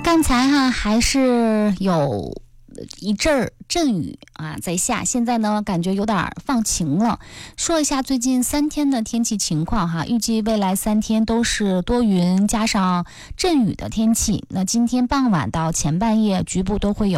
刚才还是有一阵儿阵雨在下，现在呢感觉有点放晴了。说一下最近3天的天气情况预计未来3天都是多云加上阵雨的天气。那今天傍晚到前半夜局部都会有